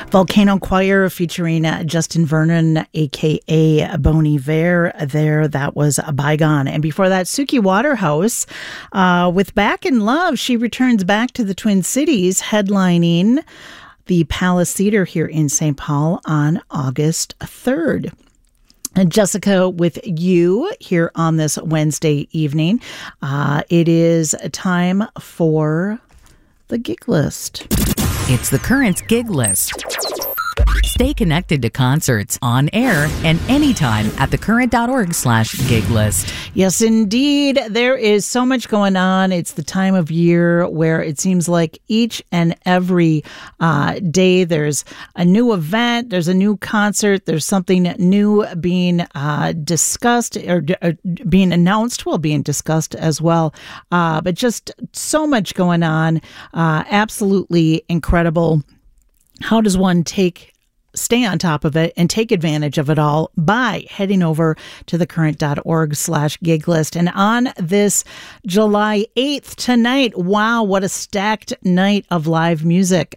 Volcano Choir featuring Justin Vernon, a.k.a. Bon Iver there. That was a Bygone. And before that, Suki Waterhouse with Back in Love. She returns back to the Twin Cities, headlining the Palace Theater here in St. Paul on August 3rd. And Jessica with you here on this Wednesday evening. It is time for the gig list. It's the Currents Gig List. Stay connected to concerts on air and anytime at thecurrent.org/gig list. Yes, indeed. There is so much going on. It's the time of year where it seems like each and every day there's a new event, there's a new concert, there's something new being discussed or being announced, being discussed as well. But just so much going on. Absolutely incredible. How does one stay on top of it and take advantage of it all by heading over to thecurrent.org/gig list. And on this July 8th tonight, wow, what a stacked night of live music.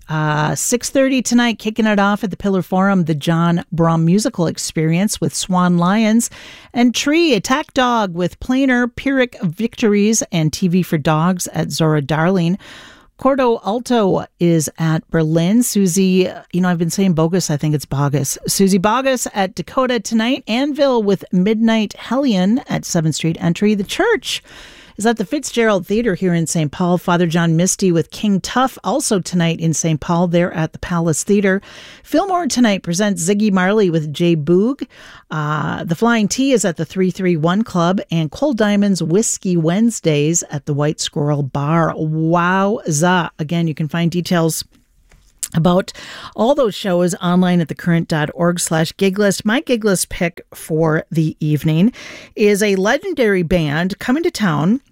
6:30 tonight, kicking it off at the Pillar Forum, the John Brum musical experience with Swan Lions and Tree, Attack Dog with Plainer, Pyrrhic Victories, and TV for Dogs at Zora Darling. Cordo Alto is at Berlin. Susie, I've been saying bogus. I think it's bogus. Susie Bogus at Dakota tonight. Anvil with Midnight Hellion at 7th Street Entry. The Church is at the Fitzgerald Theater here in St. Paul. Father John Misty with King Tuff also tonight in St. Paul. They're at the Palace Theater. Fillmore tonight presents Ziggy Marley with Jay Boog. The Flying T is at the 331 Club, and Cole Diamond's Whiskey Wednesdays at the White Squirrel Bar. Wowza. Again, you can find details about all those shows online at thecurrent.org/gig list. My gig list pick for the evening is a legendary band coming to town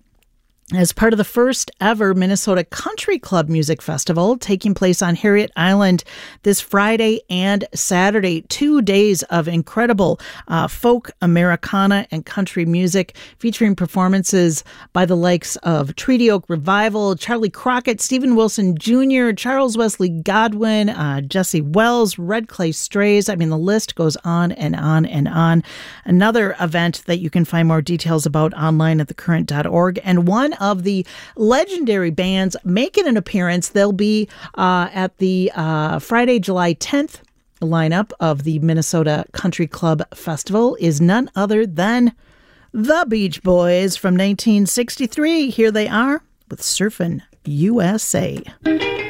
as part of the first ever Minnesota Country Club Music Festival taking place on Harriet Island this Friday and Saturday. 2 days of incredible folk, Americana, and country music featuring performances by the likes of Treaty Oak Revival, Charlie Crockett, Stephen Wilson Jr., Charles Wesley Godwin, Jesse Wells, Red Clay Strays. I mean, the list goes on and on and on. Another event that you can find more details about online at thecurrent.org. And one of the legendary bands making an appearance. They'll be at the Friday, July 10th lineup of the Minnesota Country Club Festival is none other than the Beach Boys from 1963. Here they are with Surfin' USA.